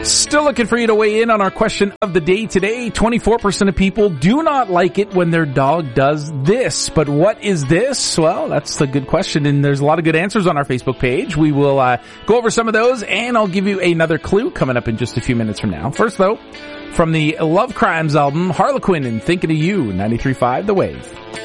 Still looking for you to weigh in on our question of the day today. 24% of people do not like it when their dog does this. But what is this? Well, that's a good question, and there's a lot of good answers on our Facebook page. We will go over some of those, and I'll give you another clue coming up in just a few minutes from now. First, though, from the Love Crimes album, Harlequin and Thinking of You, 93.5 The Wave.